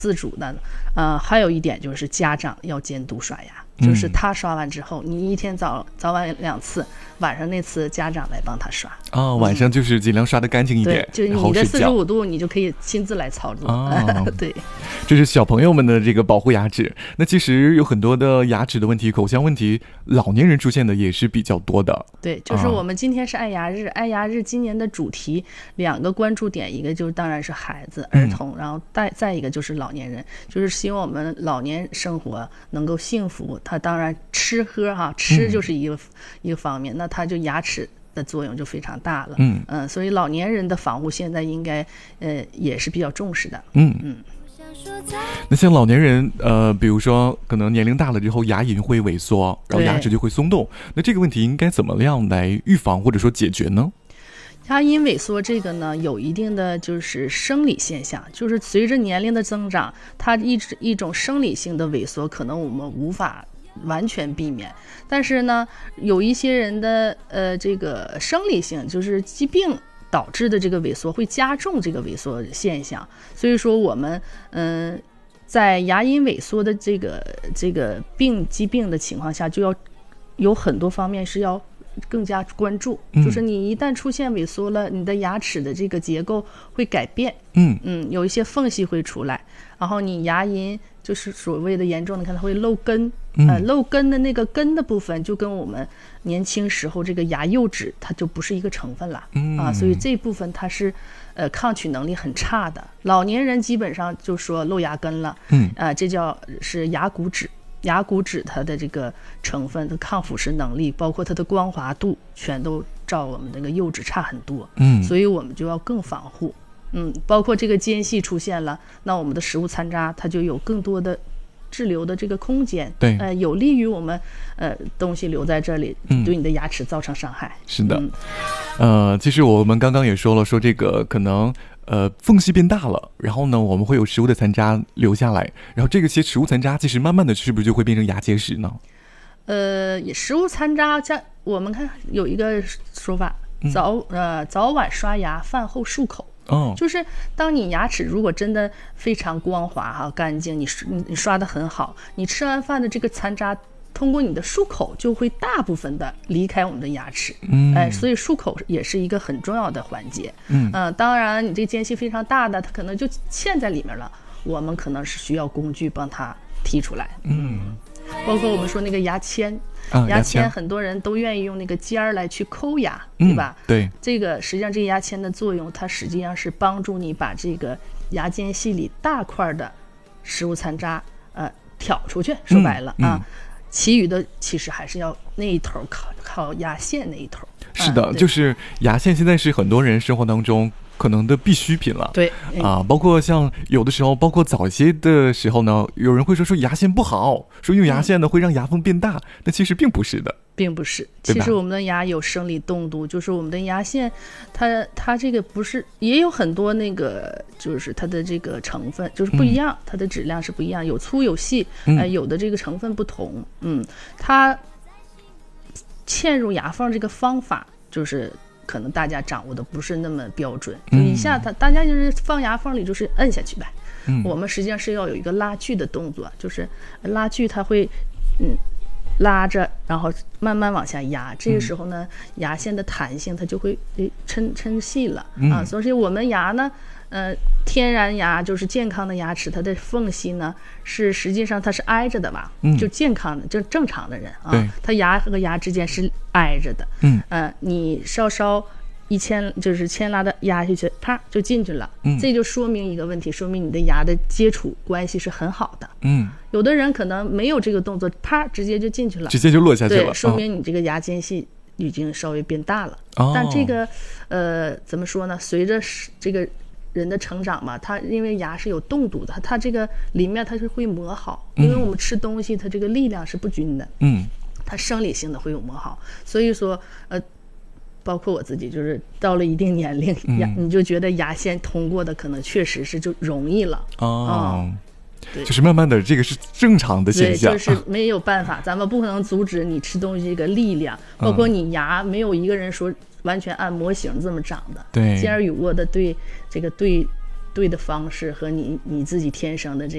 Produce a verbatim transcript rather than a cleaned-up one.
自主的。呃，还有一点就是家长要监督刷牙，就是他刷完之后，嗯、你一天早早晚两次，晚上那次家长来帮他刷。 啊，晚上就是尽量刷得干净一点， 对，就是你的四十五度，你就可以亲自来操作。 啊、 对， 这是小朋友们的这个保护牙齿。那其实有很多的牙齿的问题、口腔问题，老年人出现的也是比较多的。 对，就是我们今天是爱牙日，啊、爱牙日今年的主题两个关注点，一个就是当然是孩子、儿童，嗯、然后再再一个就是老年人，就是希望我们老年生活能够幸福。他当然吃喝哈，吃就是一个、嗯、一个方面，那他就牙齿的作用就非常大了。嗯嗯、呃，所以老年人的防护现在应该呃也是比较重视的。嗯嗯。 那像老年人，呃，比如说可能年龄大了之后，牙龈会萎缩，然后牙齿就会松动。那这个问题应该怎么样来预防或者说解决呢？ 牙龈萎缩这个呢，有一定的就是生理现象，就是随着年龄的增长，它一一种生理性的萎缩，可能我们无法完全避免。但是呢，有一些人的呃这个生理性，就是疾病导致的这个萎缩会加重这个萎缩现象，所以说我们嗯、呃，在牙龈萎缩的这个这个病疾病的情况下，就要有很多方面是要更加关注，嗯、就是你一旦出现萎缩了，你的牙齿的这个结构会改变，嗯嗯，有一些缝隙会出来，然后你牙龈就是所谓的严重的，看它会漏根，嗯、呃，漏根的那个根的部分就跟我们年轻时候这个牙釉质它就不是一个成分了，嗯啊，所以这部分它是呃抗取能力很差的。老年人基本上就说漏牙根了，嗯啊、呃，这叫是牙骨质。牙骨质它的这个成分的抗腐蚀能力，包括它的光滑度，全都照我们那个釉质差很多。嗯，所以我们就要更防护。嗯，包括这个间隙出现了，那我们的食物残渣它就有更多的滞留的这个空间。 对， 呃，有利于我们呃东西留在这里，对你的牙齿造成伤害。 嗯、是的，嗯、呃，其实我们刚刚也说了，说这个可能。呃，缝隙变大了，然后呢，我们会有食物的残渣留下来，然后这个些食物残渣其实慢慢的是不是就会变成牙结石呢？ 呃，食物残渣加我们看有一个说法，早、嗯、呃早晚刷牙，饭后漱口。哦，就是当你牙齿如果真的非常光滑哈、干净，你你你刷得很好，你吃完饭的这个残渣。通过你的漱口就会大部分的离开我们的牙齿，嗯，哎，所以漱口也是一个很重要的环节，嗯、呃，当然你这间隙非常大的，它可能就嵌在里面了，我们可能是需要工具帮它剔出来，嗯，包括我们说那个牙签，啊、牙签很多人都愿意用那个尖儿来去抠牙，嗯、对吧？ 对， 这个实际上这个牙签的作用，它实际上是帮助你把这个牙间隙里大块的食物残渣，呃，挑出去，说白了、嗯嗯、啊。其余的其实还是要那一头靠靠牙线那一头。 是的、嗯、就是牙线现在是很多人生活当中可能的必需品了。 对啊，包括像有的时候，包括早些的时候呢，有人会说说牙线不好，说用牙线呢会让牙缝变大，那、嗯、其实并不是的。 并不是，其实我们的牙有生理动度，就是我们的牙线它它这个不是也有很多那个就是它的这个成分就是不一样、嗯、它的质量是不一样，有粗有细、嗯呃、有的这个成分不同，嗯，它嵌入牙缝这个方法就是可能大家掌握的不是那么标准，就一下它、嗯、大家就是放牙缝里就是摁下去呗、嗯、我们实际上是要有一个拉锯的动作，就是拉锯它会嗯拉着，然后慢慢往下压，这个时候呢、嗯、牙线的弹性它就会抻抻细了、嗯、啊，所以我们牙呢呃，天然牙就是健康的牙齿，它的缝隙呢是实际上它是挨着的吧、嗯、就健康的就正常的人啊，它牙和牙之间是挨着的，嗯呃，你稍稍一牵就是牵拉的压下去，啪就进去了、嗯、这就说明一个问题，说明你的牙的接触关系是很好的，嗯，有的人可能没有这个动作，啪直接就进去了， 直接就落下去了， 对，说明你这个牙间隙已经稍微变大了、哦、但这个呃怎么说呢，随着这个人的成长嘛，它因为牙是有动度的，它这个里面它是会磨好，因为我们吃东西它这个力量是不均的，嗯，它生理性的会有磨好，所以说呃包括我自己就是到了一定年龄、嗯、牙你就觉得牙线通过的可能确实是就容易了哦、嗯，对， 就是慢慢的这个是正常的现象， 对，就是没有办法咱们不可能阻止你吃东西这个力量，包括你牙没有一个人说完全按模型这么长的，对，尖耳羽窝的对这个对对的方式和你你自己天生的这